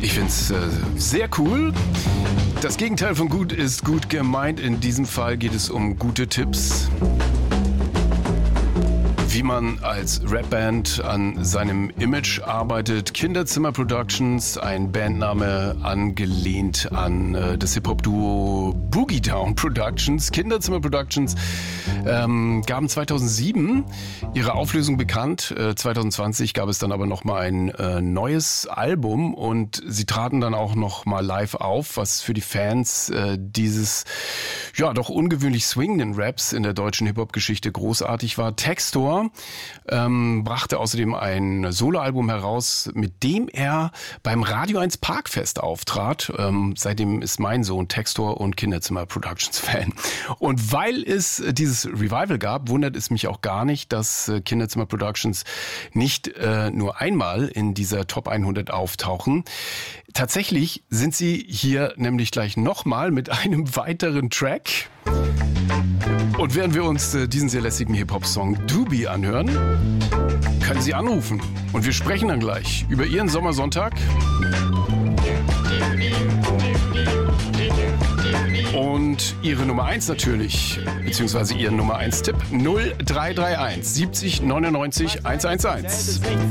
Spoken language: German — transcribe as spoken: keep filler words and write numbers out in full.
Ich finde es äh, sehr cool. Das Gegenteil von gut ist gut gemeint. In diesem Fall geht es um gute Tipps, wie man als Rapband an seinem Image arbeitet. Kinderzimmer Productions, ein Bandname angelehnt an äh, das Hip-Hop-Duo Boogie Down Productions. Kinderzimmer Productions ähm, gaben zweitausendsieben ihre Auflösung bekannt. Äh, zwanzig zwanzig gab es dann aber nochmal ein äh, neues Album und sie traten dann auch nochmal live auf, was für die Fans äh, dieses ja doch ungewöhnlich swingenden Raps in der deutschen Hip-Hop-Geschichte großartig war. Textor ähm, brachte außerdem ein Soloalbum heraus, mit dem er beim Radio eins Parkfest auftrat. Ähm, seitdem ist mein Sohn Textor und Kinderzimmer Productions Fan. Und weil es dieses Revival gab, wundert es mich auch gar nicht, dass äh, Kinderzimmer Productions nicht äh, nur einmal in dieser Top hundert auftauchen. Tatsächlich sind sie hier nämlich gleich nochmal mit einem weiteren Track. Und während wir uns äh, diesen sehr lässigen Hip-Hop-Song Doobie anhören, können Sie anrufen. Und wir sprechen dann gleich über Ihren Sommersonntag. Und Ihre Nummer eins natürlich, beziehungsweise Ihren Nummer eins Tipp null drei drei eins siebzig neunundneunzig hundertelf.